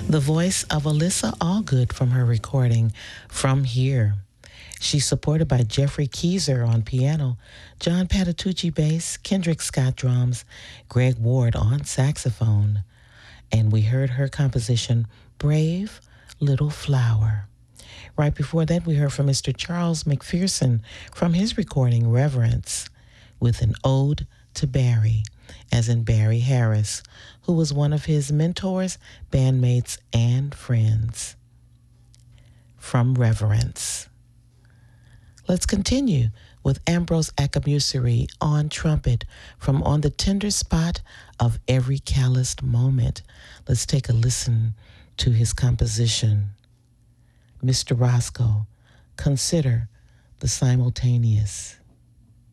The voice of Alyssa Allgood from her recording From Here. She's supported by Jeffrey Keyser on piano, John Patitucci bass, Kendrick Scott drums, Greg Ward on saxophone. And we heard her composition, Brave Little Flower. Right before that, we heard from Mr. Charles McPherson from his recording, Reverence, with an ode to Barry, as in Barry Harris, who was one of his mentors, bandmates, and friends. From Reverence. Let's continue with Ambrose Akamusiri on trumpet from On the Tender Spot of Every Calloused Moment. Let's take a listen to his composition. Mr. Roscoe, consider the simultaneous.